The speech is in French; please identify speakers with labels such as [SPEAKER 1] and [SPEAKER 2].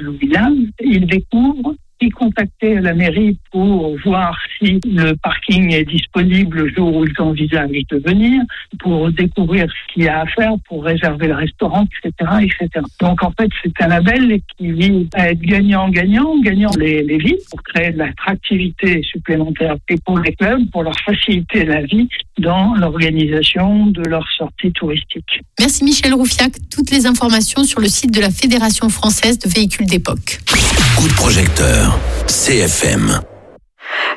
[SPEAKER 1] Blue Village. Ils découvrent, ils contactaient la mairie pour voir si le parking est disponible le jour où ils envisagent de venir, pour découvrir ce qu'il y a à faire, pour réserver le restaurant, etc., etc. Donc en fait, c'est un label qui vise à être gagnant-gagnant, gagnant les villes pour créer de l'attractivité supplémentaire et pour les clubs, pour leur faciliter la vie dans l'organisation de leurs sorties touristiques.
[SPEAKER 2] Merci Michel Roufiac. Toutes les informations sur le site de la Fédération française de véhicules d'époque.
[SPEAKER 3] Coup de projecteur, CFM.